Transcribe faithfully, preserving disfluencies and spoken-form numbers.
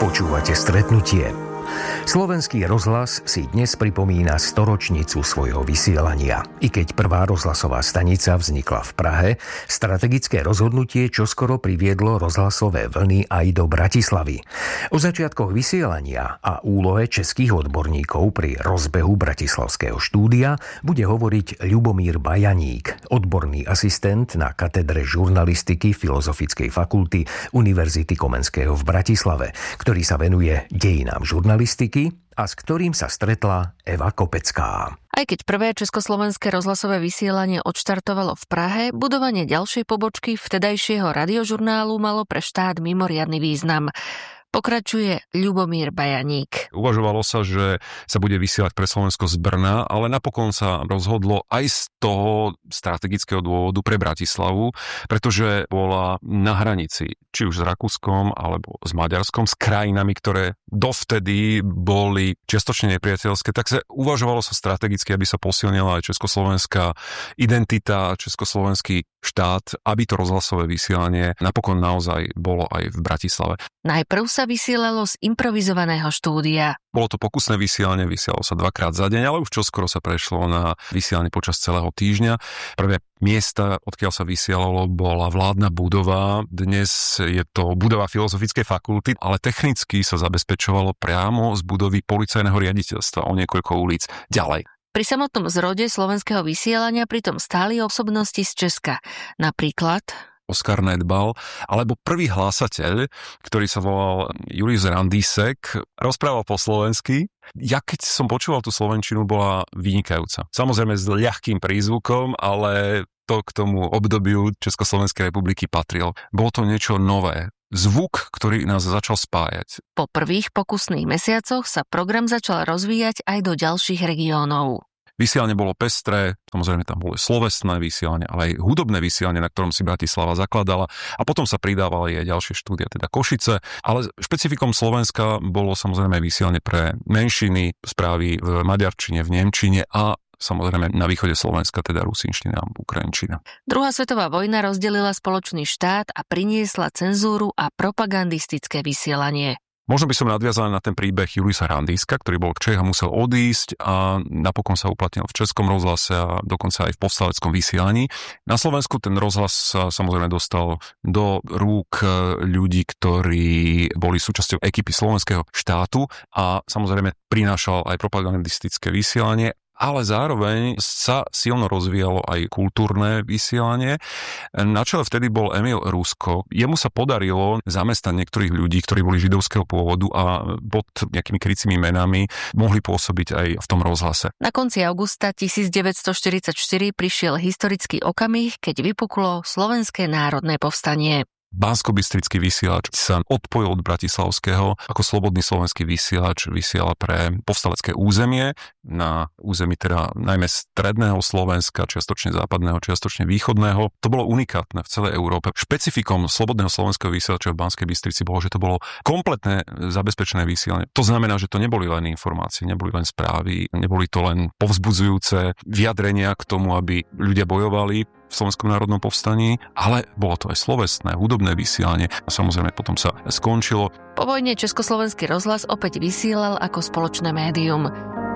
Počúvate Stretnutie. Slovenský rozhlas si dnes pripomína storočnicu svojho vysielania. I keď prvá rozhlasová stanica vznikla v Prahe, strategické rozhodnutie čoskoro priviedlo rozhlasové vlny aj do Bratislavy. O začiatkoch vysielania a úlohe českých odborníkov pri rozbehu bratislavského štúdia bude hovoriť Ľubomír Bajaník, odborný asistent na katedre žurnalistiky Filozofickej fakulty Univerzity Komenského v Bratislave, ktorý sa venuje dejinám žurnalistiky a s ktorým sa stretla Eva Kopecká. Aj keď prvé československé rozhlasové vysielanie odštartovalo v Prahe, budovanie ďalšej pobočky vtedajšieho radiožurnálu malo pre štát mimoriadny význam. Pokračuje Ľubomír Bajaník. Uvažovalo sa, že sa bude vysielať pre Slovensko z Brna, ale napokon sa rozhodlo aj z toho strategického dôvodu pre Bratislavu, pretože bola na hranici, či už s Rakúskom alebo s Maďarskom, s krajinami, ktoré dovtedy boli čiastočne nepriateľské, tak sa uvažovalo sa strategicky, aby sa posilnila aj československá identita, československý štát, aby to rozhlasové vysielanie napokon naozaj bolo aj v Bratislave. Najprv sa vysielalo z improvizovaného štúdia. Bolo to pokusné vysielanie, vysielalo sa dvakrát za deň, ale už čoskoro sa prešlo na vysielanie počas celého týždňa. Prvé miesta, odkiaľ sa vysielalo, bola vládna budova. Dnes je to budova Filozofickej fakulty, ale technicky sa zabezpečovalo priamo z budovy policajného riaditeľstva o niekoľko ulic ďalej. Pri samotnom zrode slovenského vysielania pritom stáli osobnosti z Česka. Napríklad Oskar Nedbal, alebo prvý hlásateľ, ktorý sa volal Julius Randísek, rozprával po slovensky. Ja keď som počúval tú slovenčinu, bola vynikajúca. Samozrejme s ľahkým prízvukom, ale to k tomu obdobiu Československej republiky patril. Bolo to niečo nové. Zvuk, ktorý nás začal spájať. Po prvých pokusných mesiacoch sa program začal rozvíjať aj do ďalších regiónov. Vysielanie bolo pestré, samozrejme tam bolo slovesné vysielanie, ale aj hudobné vysielanie, na ktorom si Bratislava zakladala, a potom sa pridávali aj ďalšie štúdia, teda Košice, ale špecifikom Slovenska bolo samozrejme vysielanie pre menšiny, správy v maďarčine, v nemčine a samozrejme na východe Slovenska, teda rusínština a ukrajinčina. Druhá svetová vojna rozdelila spoločný štát a priniesla cenzúru a propagandistické vysielanie. Možno by som nadviazal na ten príbeh Juliusa Randíska, ktorý bol Čech a musel odísť a napokon sa uplatnil v Českom rozhlase a dokonca aj v povstaleckom vysielaní. Na Slovensku ten rozhlas sa samozrejme dostal do rúk ľudí, ktorí boli súčasťou ekipy slovenského štátu a samozrejme prinášal aj propagandistické vysielanie, ale zároveň sa silno rozvíjalo aj kultúrne vysielanie. Na čele vtedy bol Emil Rusko. Jemu sa podarilo zamestnať niektorých ľudí, ktorí boli židovského pôvodu a pod nejakými krycími menami mohli pôsobiť aj v tom rozhlase. Na konci augusta devätnásťstoštyridsaťštyri prišiel historický okamih, keď vypuklo Slovenské národné povstanie. Banskobystrický vysielač sa odpojil od bratislavského ako slobodný slovenský vysielač, vysiela pre povstalecké územie, na území teda najmä stredného Slovenska, čiastočne západného, čiastočne východného. To bolo unikátne v celej Európe. Špecifikom slobodného slovenského vysielača v Banskej Bystrici bolo, že to bolo kompletné zabezpečené vysielanie. To znamená, že to neboli len informácie, neboli len správy, neboli to len povzbudzujúce vyjadrenia k tomu, aby ľudia bojovali v Slovenskom národnom povstaní, ale bolo to aj slovesné, hudobné vysielanie a samozrejme potom sa skončilo. Po vojne Československý rozhlas opäť vysielal ako spoločné médium.